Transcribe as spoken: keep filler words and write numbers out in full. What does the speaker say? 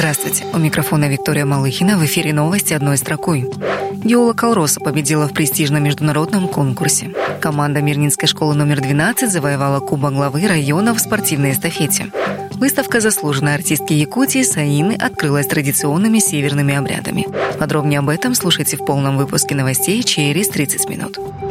Здравствуйте, у микрофона Виктория Малыхина, в эфире новости одной строкой. Геолог Алроса победила в престижном международном конкурсе. Команда Мирнинской школы номер двенадцать завоевала кубок главы района в спортивной эстафете. Выставка заслуженной артистки Якутии Саины открылась традиционными северными обрядами. Подробнее об этом слушайте в полном выпуске новостей через тридцать минут.